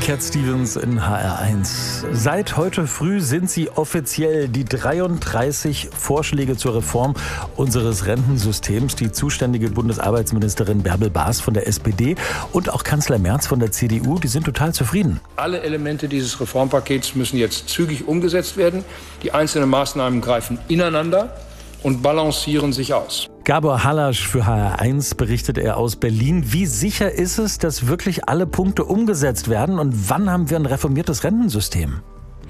Cat Stevens in HR1. Seit heute früh sind sie offiziell die 33 Vorschläge zur Reform unseres Rentensystems. Die zuständige Bundesarbeitsministerin Bärbel Baas von der SPD und auch Kanzler Merz von der CDU, die sind total zufrieden. Alle Elemente dieses Reformpakets müssen jetzt zügig umgesetzt werden. Die einzelnen Maßnahmen greifen ineinander und balancieren sich aus. Gabor Hallasch für HR1 berichtet er aus Berlin. Wie sicher ist es, dass wirklich alle Punkte umgesetzt werden und wann haben wir ein reformiertes Rentensystem?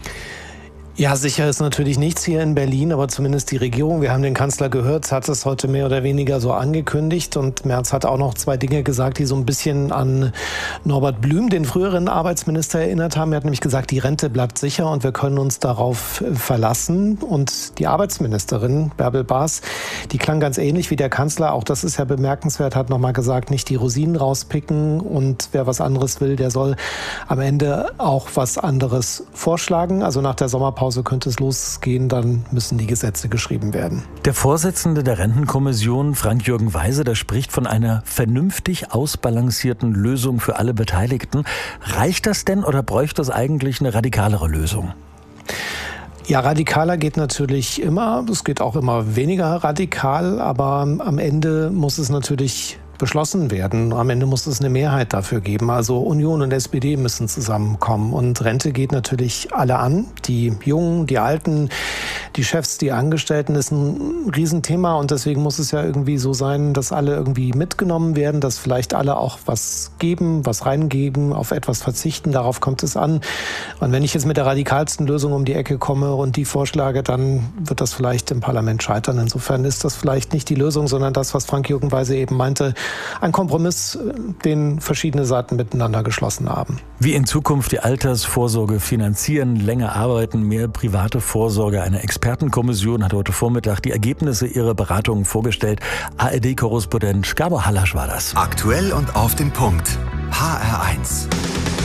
Ja, sicher ist natürlich nichts hier in Berlin, aber zumindest die Regierung, wir haben den Kanzler gehört, hat es heute mehr oder weniger so angekündigt und Merz hat auch noch zwei Dinge gesagt, die so ein bisschen an Norbert Blüm, den früheren Arbeitsminister, erinnert haben. Er hat nämlich gesagt, die Rente bleibt sicher und wir können uns darauf verlassen. Und die Arbeitsministerin Bärbel Baas, die klang ganz ähnlich wie der Kanzler, auch das ist ja bemerkenswert, hat nochmal gesagt, nicht die Rosinen rauspicken und wer was anderes will, der soll am Ende auch was anderes vorschlagen. Also nach der Sommerpause könnte es losgehen, dann müssen die Gesetze geschrieben werden. Der Vorsitzende der Rentenkommission, Frank-Jürgen Weise, der spricht von einer vernünftig ausbalancierten Lösung für alle Beteiligten. Reicht das denn oder bräuchte es eigentlich eine radikalere Lösung? Ja, radikaler geht natürlich immer. Es geht auch immer weniger radikal, aber am Ende muss es natürlich beschlossen werden. Am Ende muss es eine Mehrheit dafür geben. Also Union und SPD müssen zusammenkommen. Und Rente geht natürlich alle an. Die Jungen, die Alten, die Chefs, die Angestellten, ist ein Riesenthema. Und deswegen muss es ja irgendwie so sein, dass alle irgendwie mitgenommen werden, dass vielleicht alle auch was geben, was reingeben, auf etwas verzichten. Darauf kommt es an. Und wenn ich jetzt mit der radikalsten Lösung um die Ecke komme und die vorschlage, dann wird das vielleicht im Parlament scheitern. Insofern ist das vielleicht nicht die Lösung, sondern das, was Frank-Jürgen Weise eben meinte, ein Kompromiss, den verschiedene Seiten miteinander geschlossen haben. Wie in Zukunft die Altersvorsorge finanzieren, länger arbeiten, mehr private Vorsorge. Eine Expertenkommission hat heute Vormittag die Ergebnisse ihrer Beratungen vorgestellt. ARD-Korrespondent Gabor Hallasch war das. Aktuell und auf den Punkt. HR1.